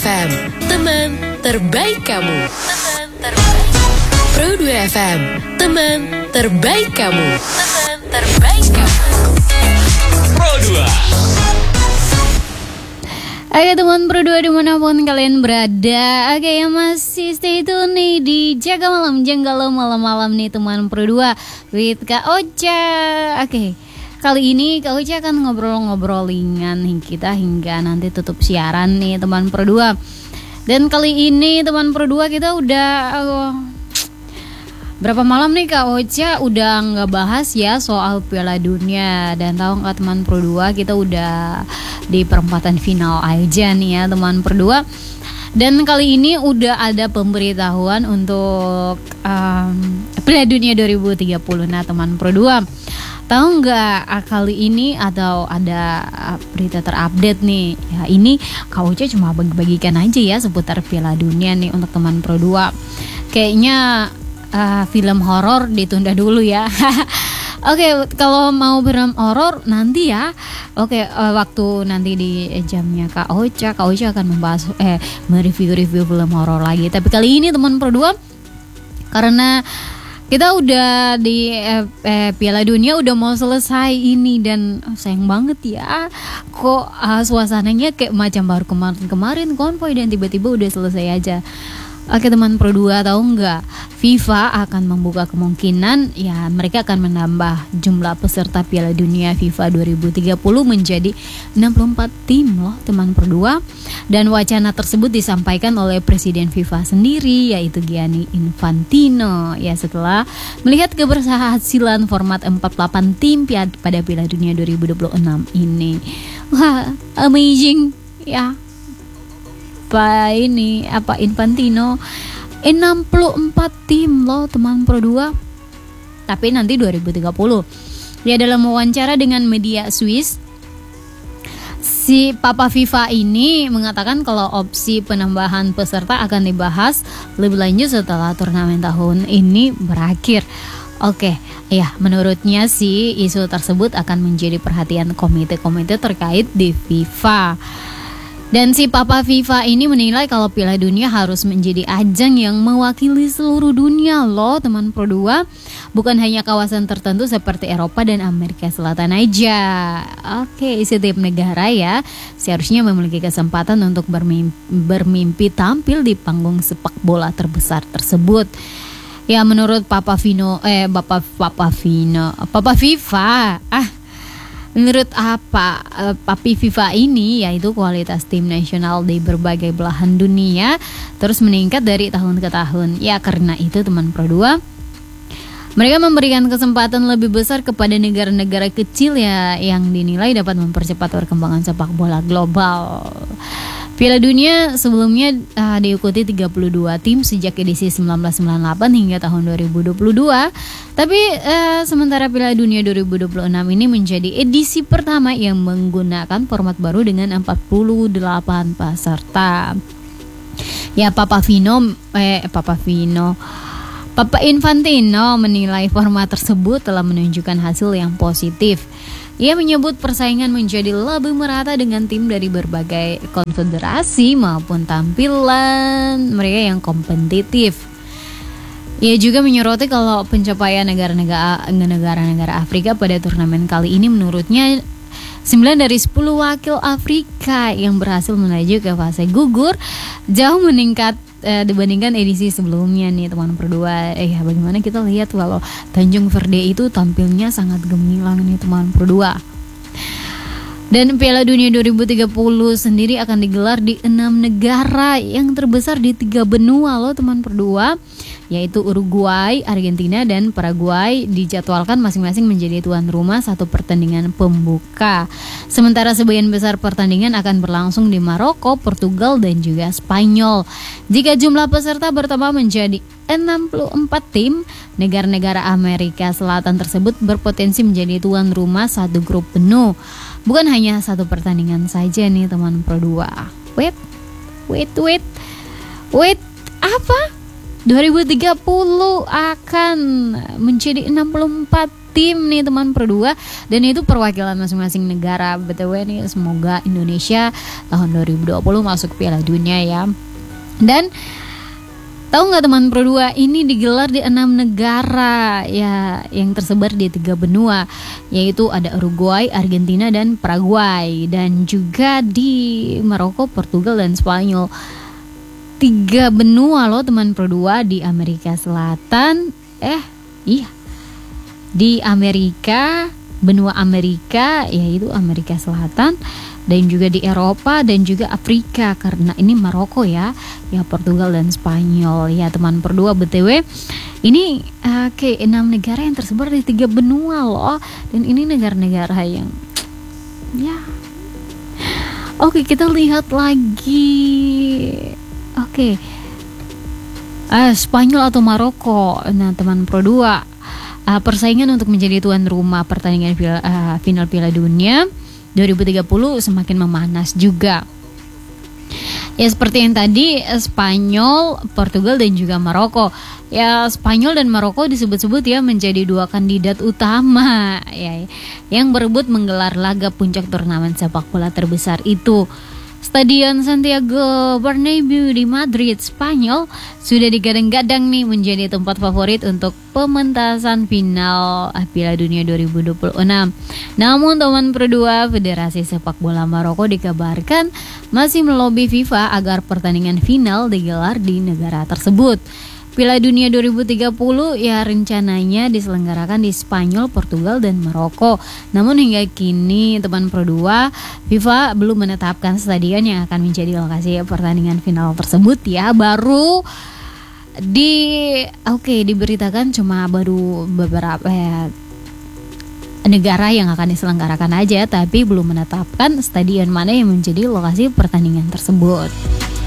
FM, teman terbaik kamu. Teman terbaik. Pro 2 FM, teman terbaik kamu. Teman terbaik kamu. Pro 2. Oke teman Pro 2 dimanapun kalian berada. Oke yang masih stay tune nih di Jaga Malam Jenggalo malam-malam nih teman Pro 2 with Kak Ocha. Oke, kali ini Kak Ocha akan ngobrol-ngobrolingan kita hingga nanti tutup siaran nih teman Pro 2. Dan kali ini teman Pro 2 kita udah berapa malam nih Kak Ocha udah ngebahas ya soal Piala Dunia. Dan tahu nggak teman Pro 2 kita udah di perempatan final aja nih ya teman Pro 2. Dan kali ini udah ada pemberitahuan untuk Piala Dunia 2030. Nah teman Pro 2, tahu nggak kali ini atau ada berita terupdate nih ya, ini Kak Ocha cuma bagi-bagikan aja ya seputar Piala Dunia nih untuk teman Pro 2. Kayaknya film horor ditunda dulu ya. Oke, kalau mau film horor nanti ya. Oke, waktu nanti di jamnya Kak Ocha akan membahas mereview film horor lagi. Tapi kali ini teman Pro 2, karena kita udah di Piala Dunia udah mau selesai ini dan sayang banget ya. Kok suasananya kayak macam baru kemarin konvoy dan tiba-tiba udah selesai aja. Oke teman Pro 2, tahu nggak FIFA akan membuka kemungkinan ya mereka akan menambah jumlah peserta Piala Dunia FIFA 2030 menjadi 64 tim loh teman Pro 2. Dan wacana tersebut disampaikan oleh Presiden FIFA sendiri yaitu Gianni Infantino ya setelah melihat keberhasilan format 48 tim pada Piala Dunia 2026 ini. Wah, amazing ya. Infantino 64 tim loh teman Pro 2. Tapi nanti 2030. Ya dalam wawancara dengan media Swiss, si Papa FIFA ini mengatakan kalau opsi penambahan peserta akan dibahas lebih lanjut setelah turnamen tahun ini berakhir. Oke, ya menurutnya sih isu tersebut akan menjadi perhatian komite-komite terkait di FIFA. Dan si Papa FIFA ini menilai kalau Piala Dunia harus menjadi ajang yang mewakili seluruh dunia loh teman Pro 2. Bukan hanya kawasan tertentu seperti Eropa dan Amerika Selatan aja. Oke, setiap negara ya seharusnya memiliki kesempatan untuk bermimpi tampil di panggung sepak bola terbesar tersebut. Ya menurut Papa FIFA, menurut Papi FIFA ini yaitu kualitas tim nasional di berbagai belahan dunia terus meningkat dari tahun ke tahun. Ya karena itu teman Pro 2, mereka memberikan kesempatan lebih besar kepada negara-negara kecil ya yang dinilai dapat mempercepat perkembangan sepak bola global. Piala Dunia sebelumnya diikuti 32 tim sejak edisi 1998 hingga tahun 2022. Tapi sementara Piala Dunia 2026 ini menjadi edisi pertama yang menggunakan format baru dengan 48 peserta. Ya Papa Infantino menilai format tersebut telah menunjukkan hasil yang positif. Ia menyebut persaingan menjadi lebih merata dengan tim dari berbagai konfederasi maupun tampilan mereka yang kompetitif. Ia juga menyoroti kalau pencapaian negara-negara Afrika pada turnamen kali ini menurutnya 9 dari 10 wakil Afrika yang berhasil melaju ke fase gugur jauh meningkat dibandingkan edisi sebelumnya nih teman Pro 2. Bagaimana kita lihat kalau Tanjung Verde itu tampilnya sangat gemilang nih teman Pro 2. Dan Piala Dunia 2030 sendiri akan digelar di 6 negara yang terbesar di 3 benua loh teman Pro 2, yaitu Uruguay, Argentina, dan Paraguay dijadwalkan masing-masing menjadi tuan rumah satu pertandingan pembuka. Sementara sebagian besar pertandingan akan berlangsung di Maroko, Portugal, dan juga Spanyol. Jika jumlah peserta bertambah menjadi 64 tim, negara-negara Amerika Selatan tersebut berpotensi menjadi tuan rumah satu grup penuh. Bukan hanya satu pertandingan saja nih teman Pro 2. Wait, apa? 2030 akan menjadi 64 tim nih teman Pro 2, dan itu perwakilan masing-masing negara. BTW nih semoga Indonesia tahun 2020 masuk Piala Dunia ya. Dan tahu nggak teman Pro 2, ini digelar di 6 negara ya, yang tersebar di 3 benua, yaitu ada Uruguay, Argentina, dan Paraguay, dan juga di Maroko, Portugal, dan Spanyol. 3 benua loh teman Pro 2 di Amerika Selatan. Di Amerika, benua Amerika yaitu Amerika Selatan, dan juga di Eropa dan juga Afrika, karena ini Maroko ya, Portugal dan Spanyol ya teman Pro 2. BTW ini 6 negara yang tersebar di 3 benua loh, dan ini negara-negara yang ya. Oke, kita lihat lagi. Spanyol atau Maroko. Nah teman Pro 2, persaingan untuk menjadi tuan rumah pertandingan final Piala Dunia 2030 semakin memanas juga. Ya seperti yang tadi, Spanyol, Portugal, dan juga Maroko. Ya Spanyol dan Maroko disebut-sebut ya menjadi 2 kandidat utama ya, yang berebut menggelar laga puncak turnamen sepak bola terbesar itu. Stadion Santiago Bernabeu di Madrid, Spanyol sudah digadang-gadang nih menjadi tempat favorit untuk pementasan final Piala Dunia 2026. Namun teman Pro 2, Federasi Sepak Bola Maroko dikabarkan masih melobi FIFA agar pertandingan final digelar di negara tersebut. Piala Dunia 2030 ya rencananya diselenggarakan di Spanyol, Portugal, dan Maroko. Namun hingga kini teman Pro 2, FIFA belum menetapkan stadion yang akan menjadi lokasi pertandingan final tersebut ya. Baru diberitakan cuma baru beberapa negara yang akan diselenggarakan aja, tapi belum menetapkan stadion mana yang menjadi lokasi pertandingan tersebut.